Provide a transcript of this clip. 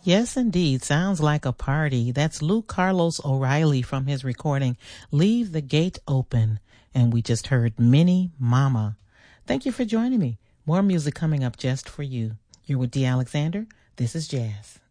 Yes, indeed. Sounds like a party. That's Lou Carlos O'Reilly from his recording, Leave the Gate Open. And we just heard Mini Mama. Thank you for joining me. More music coming up just for you. You're with Dee Alexander. This is Jazz.